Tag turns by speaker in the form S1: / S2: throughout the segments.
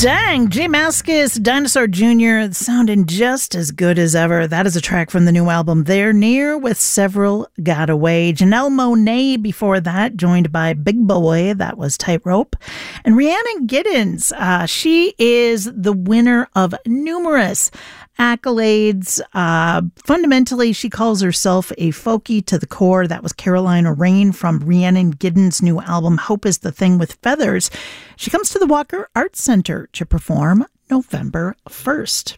S1: Dang, J Mascis, Dinosaur Jr. sounding just as good as ever. That is a track from the new album They're Near with Several Got Away. Janelle Monáe before that, joined by Big Boy. That was Tightrope. And Rhiannon Giddens, she is the winner of numerous accolades. Fundamentally, she calls herself a folkie to the core. That was Carolina Rain from Rhiannon Giddens' new album, Hope is the Thing with Feathers. She comes to the Walker Arts Center to perform November 1st.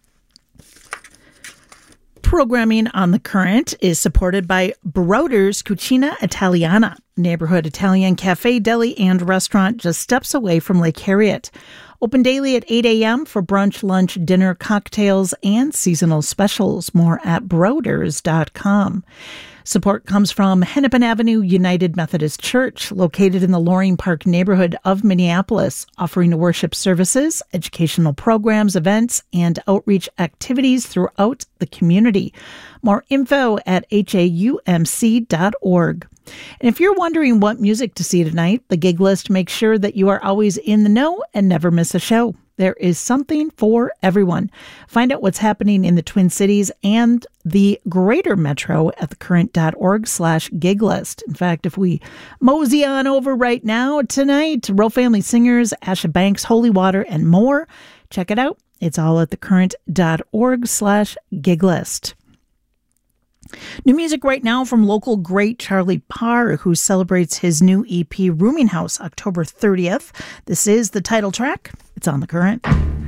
S1: Programming on The Current is supported by Broder's Cucina Italiana, neighborhood Italian cafe, deli, and restaurant just steps away from Lake Harriet. Open daily at 8 a.m. for brunch, lunch, dinner, cocktails, and seasonal specials. More at broders.com. Support comes from Hennepin Avenue United Methodist Church, located in the Loring Park neighborhood of Minneapolis, offering worship services, educational programs, events, and outreach activities throughout the community. More info at haumc.org. And if you're wondering what music to see tonight, the gig list makes sure that you are always in the know and never miss a show. There is something for everyone. Find out what's happening in the Twin Cities and the greater metro at thecurrent.org/gig list. In fact, if we mosey on over right now tonight, Royal Family Singers, Asha Banks, Holy Water, and more, check it out. It's all at thecurrent.org/gig list. New music right now from local great Charlie Parr, who celebrates his new EP Rooming House October 30th. This is the title track. It's on The Current.